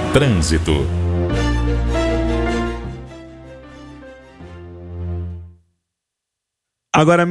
Trânsito. Agora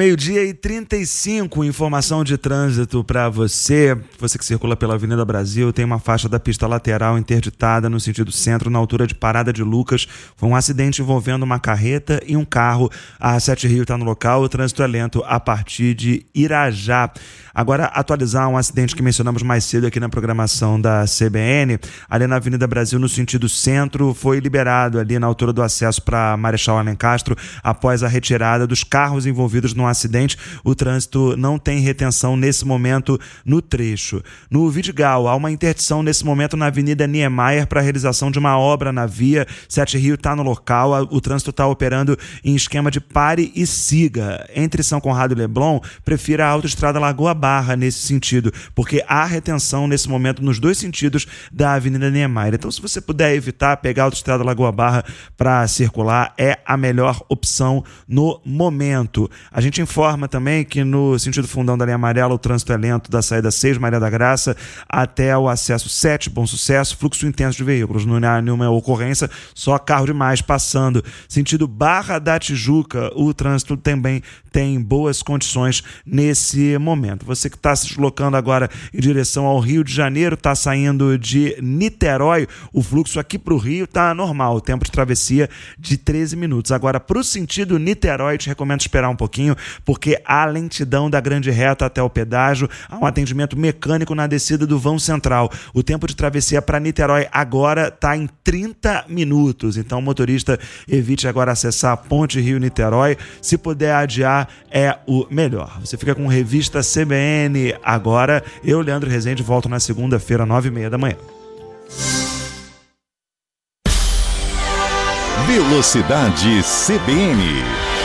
12h35, informação de trânsito para você. Você que circula pela Avenida Brasil, tem uma faixa da pista lateral interditada no sentido centro, na altura de Parada de Lucas. Foi um acidente envolvendo uma carreta e um carro. A 7 Rio está no local, o trânsito é lento a partir de Irajá. Agora, atualizar um acidente que mencionamos mais cedo aqui na programação da CBN, ali na Avenida Brasil, no sentido centro, foi liberado ali na altura do acesso para Marechal Alencastro, após a retirada dos carros envolvidos no acidente. O trânsito não tem retenção nesse momento no trecho. No Vidigal, há uma interdição nesse momento na Avenida Niemeyer para a realização de uma obra na via. 7 Rio está no local, o trânsito está operando em esquema de pare e siga. Entre São Conrado e Leblon, prefira a autoestrada Lagoa Barra nesse sentido, porque há retenção nesse momento nos dois sentidos da Avenida Niemeyer. Então, se você puder evitar pegar a autoestrada Lagoa Barra para circular, é a melhor opção no momento. A gente informa também que no sentido fundão da linha amarela o trânsito é lento da saída 6 Maria da Graça até o acesso 7 Bom Sucesso, fluxo intenso de veículos, não há nenhuma ocorrência, só carro demais passando. Sentido Barra da Tijuca, o trânsito também tem boas condições nesse momento. Você que está se deslocando agora em direção ao Rio de Janeiro, está saindo de Niterói, o fluxo aqui para o Rio está normal, o tempo de travessia de 13 minutos. Agora, para o sentido Niterói, te recomendo esperar um pouquinho, porque há lentidão da Grande Reta até o pedágio, há um atendimento mecânico na descida do vão central. O tempo de travessia para Niterói agora está em 30 minutos, então o motorista evite agora acessar a Ponte Rio-Niterói. Se puder adiar, é o melhor. Você fica com Revista CBN agora. Eu, Leandro Rezende, volto na segunda-feira, 9h30 da manhã. Velocidade CBN.